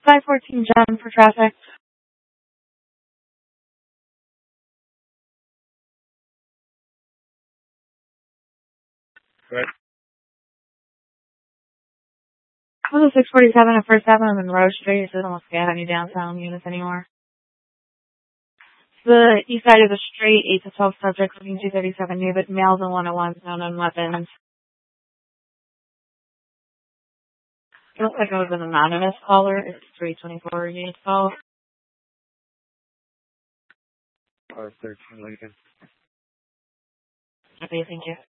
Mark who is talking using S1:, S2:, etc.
S1: 514 John for traffic.
S2: Right.
S1: This is 647 at First Avenue and Monroe Street. It doesn't look like I have any downtown units anymore. The east side of the street, 8 to 12 subjects looking 237 new, but males and 101s, no known weapons. It looks like it was an anonymous caller. It's 324 units call.
S2: 513 Lincoln.
S1: Okay, thank you.